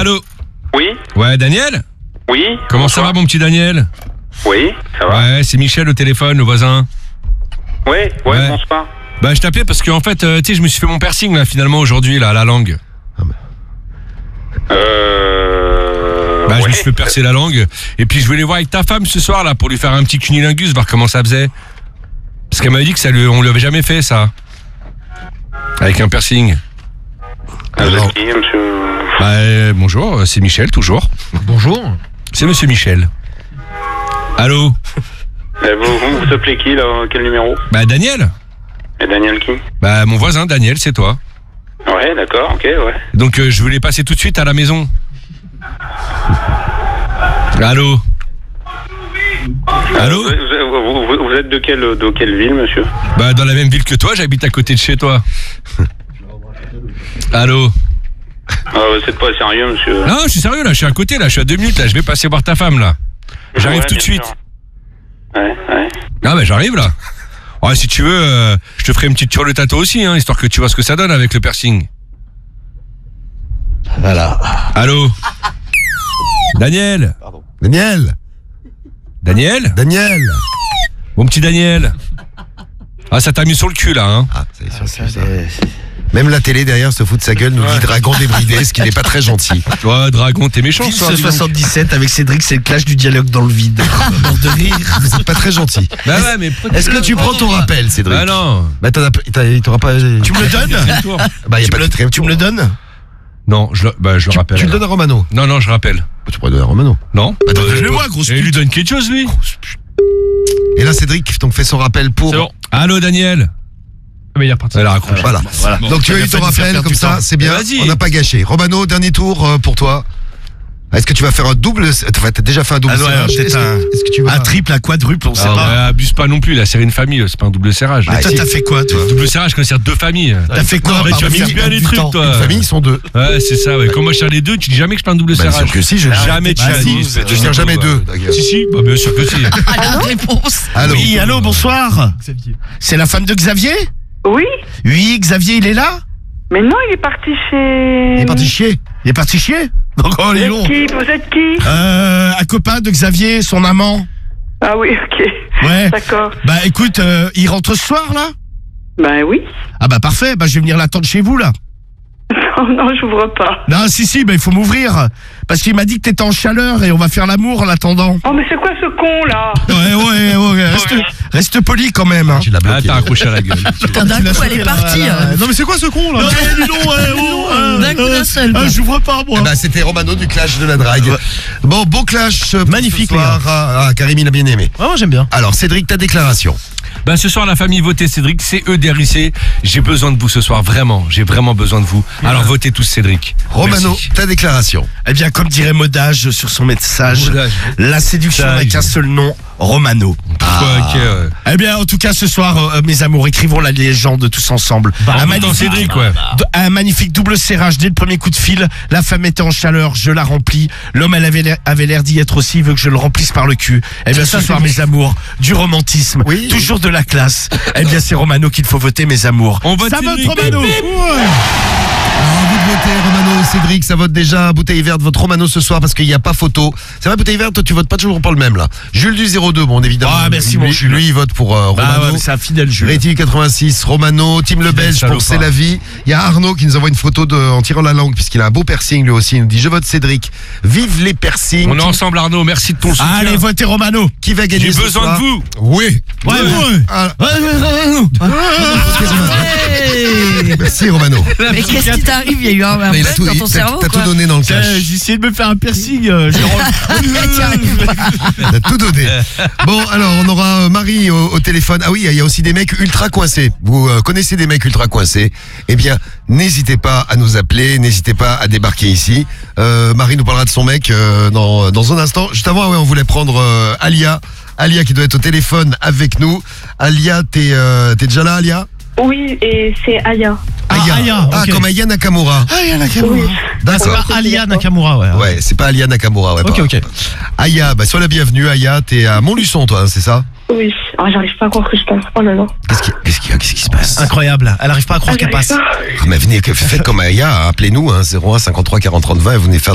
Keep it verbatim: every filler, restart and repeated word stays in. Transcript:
Allô? Oui? Ouais, Daniel? Oui? Comment bonsoir. ça va, mon petit Daniel? Oui, ça va. Ouais, c'est Michel au téléphone, le voisin. Ouais, ouais, Ouais. bonsoir. Bah, je t'appelais parce que, en fait, euh, tu sais, je me suis fait mon piercing, là, finalement, aujourd'hui, là, à la langue. Euh... Bah, je ouais. me suis fait percer la langue. Et puis, je voulais voir avec ta femme ce soir, là, pour lui faire un petit cunilingus, voir comment ça faisait. Parce qu'elle m'avait dit que ça lui, on lui avait jamais fait, ça. Avec un piercing. Vous Alors, êtes qui, monsieur? bah, euh, bonjour, c'est Michel, toujours. Bonjour. C'est monsieur Michel. Allô? Euh, vous, vous, vous appelez qui, là? Quel numéro? Bah, Daniel? Et Daniel qui? Bah, mon voisin, Daniel, c'est toi. Ouais, d'accord, ok, ouais. Donc, euh, je voulais passer tout de suite à la maison. Allô? Allô? Vous, vous- vous- vous êtes de quelle, de quelle ville, monsieur? Bah, dans la même ville que toi, j'habite à côté de chez toi. Allô? Ah, vous êtes pas sérieux, monsieur? Non, je suis sérieux, là, je suis à côté, là, je suis à deux minutes, là, je vais passer voir ta femme, là. J'arrive Ouais, tout de bien suite. sûr. Ouais, ouais. Ah, bah, j'arrive, là. Ouais, si tu veux, euh, je te ferai une petite turle tato aussi, hein, histoire que tu vois ce que ça donne avec le piercing. Voilà. Allô? Daniel? Daniel Daniel? Daniel Mon petit Daniel. Ah, ça t'a mis sur le cul, là, hein. Ah, ça y est, sur le cul, ça. Même la télé derrière se fout de sa gueule, nous dit Dragon débridé, ce qui n'est pas très gentil. Ouais, Dragon, t'es méchant, ce soir, Ce dis donc. soixante-dix-sept avec Cédric, c'est le clash du dialogue dans le vide. Mort de rire. Vous êtes pas très gentil. Bah ouais, mais pourquoi Est-ce que tu prends ton rappel, Cédric? Bah non. Bah t'en as, t'as- il t'aura pas... Tu me le donnes Bah y a Tu pas me de le- quatrième Tu tour. me le donnes Non, je le, bah, je le Tu, rappelle. tu le alors. donnes à Romano. Non, non, je rappelle. Bah, tu pourrais donner à Romano. Non? Bah, donne- Donne-le-moi, grosse Et lui pute. donne quelque chose, lui. Et là, Cédric donc fait son rappel pour... C'est bon. Allô, Daniel? Mais il est reparti. Elle a raccroché. Voilà. Voilà. Donc tu as Il a eu ton fallu faire rappel, perdre comme du ça, temps. c'est bien. Mais vas-y. On n'a pas gâché. Romano, dernier tour euh, pour toi. Est-ce que tu vas faire un double... Enfin, t'as déjà fait un double Ah ouais, serrage. peut-être Est-ce un- que, est-ce que tu vas... Un triple, un quadruple, on sait Ah, pas. ouais, abuse pas non plus, la série une famille, c'est pas un double serrage. Ah, Toi, si. t'as fait quoi, toi Double serrage, quand c'est deux familles. T'as fait quoi Non, mais par tu vas me famille dire bien les du trucs, temps toi. Une famille, ils sont deux. Ouais, c'est ça, ouais. Quand moi je suis les deux, tu dis jamais que je fais un double Bah, bien serrage. sûr que si, je... Jamais tu Bah, as si, dit. c'est- Je ne jamais deux. Si, si, bah bien sûr que si. Ah, la réponse. Allô. Oui, allô, bonsoir. Xavier. C'est la femme de Xavier? Oui, Oui, Xavier, il est là? mais non, il est parti chez... Il est parti chier. Il est parti chier? Donc, oh, Vous il est êtes long. qui? Vous êtes qui? Euh, un copain de Xavier, son amant. Ah oui, ok. Ouais. D'accord. Bah écoute, euh, il rentre ce soir, là? Ben oui. Ah bah parfait, bah je vais venir l'attendre chez vous, là. Non, non, j'ouvre pas. Non, si, si, bah il faut m'ouvrir. Parce qu'il m'a dit que t'étais en chaleur et on va faire l'amour en l'attendant. Oh, mais c'est quoi ce con, là? Ouais, ouais, ouais, reste, reste poli quand même. Hein. Tu l'as Ah, bloqué. t'as accroché à la gueule. Putain, d'un coup, elle est partie. euh. Non mais c'est quoi ce con là? Non, mais dis donc, ouais, oh, euh, D'un coup d'un seul. euh, quoi. j'ouvre pas, moi. Eh ben, c'était Romano du clash de la drague. Bon, beau clash. euh, pour Magnifique, ce soir. Ah, ah, Karim, il a bien aimé. Ouais, moi j'aime bien. Alors, Cédric, ta déclaration. Bah ce soir la famille votez Cédric, c'est eux D R I C. J'ai besoin de vous ce soir, vraiment, j'ai vraiment besoin de vous. Alors votez tous Cédric. Romano, Merci. ta déclaration. Eh bien, comme dirait Modage sur son message, Modage. la séduction n'a Modage. qu'un seul nom, Romano. Pff, ouais, ok, ouais. Eh bien, en tout cas, ce soir, euh, mes amours, écrivons la légende tous ensemble. En un, votant magnifique, Cédric, ouais. d- un magnifique double serrage dès le premier coup de fil. La femme était en chaleur, je la remplis. L'homme, elle avait l'air, avait l'air d'y être aussi, il veut que je le remplisse par le cul. Eh bien, ce soir, mes amours, du romantisme, Oui. toujours de la classe. Eh bien, c'est Romano qu'il faut voter, mes amours. On vote Ça vote Cédric. Romano. Alors, vous de voter, Romano, Cédric, ça vote déjà. Bouteille verte, vote Romano ce soir parce qu'il n'y a pas photo. C'est vrai, Bouteille verte, toi, tu votes pas toujours pour le même, là. Jules du zéro deux, bon, évidemment. Ah, merci, lui, mon Jules. Lui, il vote pour euh, Bah, Romano. ouais, mais c'est un fidèle jeu. Réti quatre-vingt-six, Romano, Tim Le Belge pour salopard. C'est la vie. Il y a Arnaud qui nous envoie une photo de, en tirant la langue puisqu'il a un beau piercing lui aussi. Il nous dit je vote Cédric. Vive les piercings. On est ensemble Arnaud, merci de ton soutien. Allez, votez Romano. Qui va gagner J'ai ce besoin soir de vous. Oui. Ouais, ouais. Ah, Ouais, ouais, ouais, ouais. merci Romano. Mais qu'est-ce qui t'arrive? Il y a eu un, un Mais il a bug tout, dans il- ton t'as- cerveau, t'as tout quoi. donné dans le Tiens, clash. J'ai essayé de me faire un piercing. euh, je T'y arrives pas. T'as tout donné. Bon, alors on aura euh, Marie au, au téléphone. Ah oui, il y a aussi des mecs ultra coincés. Vous euh, connaissez des mecs ultra coincés? Eh bien, n'hésitez pas à nous appeler, n'hésitez pas à débarquer ici. Euh, Marie nous parlera de son mec euh, dans, dans un instant. Juste avant, ouais, on voulait prendre euh, Alia. Alia qui doit être au téléphone avec nous. Alia, t'es euh, t'es déjà là, Alia? Oui, et c'est Aya. Ah, Aya, Ah, ok. comme Aya Nakamura. Ah, il y a Nakamura. Oui. D'accord. C'est pas Alia Nakamura, ouais. Ouais, c'est pas Alia Nakamura. Ouais, Ok, pas- ok. Aya, bah sois la bienvenue. Aya, t'es à Montluçon, toi, hein, c'est ça? Oui. Ah, j'arrive pas à croire que je passe. Oh là là. Qu'est-ce qui, qu'est-ce qui, qu'est-ce qui se passe? Incroyable. Elle arrive pas à croire Ah, qu'elle j'arrive passe. pas. Ah, mais venez, que- faites comme Aya, appelez-nous, hein, zéro un cinquante-trois quarante trente vingt et vous venez faire